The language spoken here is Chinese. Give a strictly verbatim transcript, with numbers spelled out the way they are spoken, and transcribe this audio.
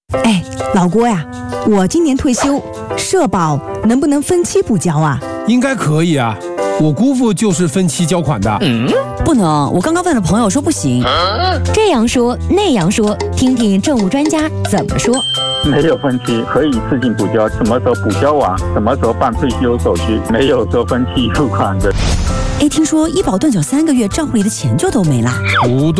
哎，老郭呀，我今年退休，社保能不能分期补交啊？ 应该可以啊，我姑父就是分期交款的。 嗯，不能，我刚刚问了朋友说不行。 这样说那样说，听听政务专家怎么说。 没有分期，可以自行补交，什么时候补交完，什么时候办退休手续，没有说分期付款的。 哎，听说医保断缴三个月，账户里的钱就都没啦。 不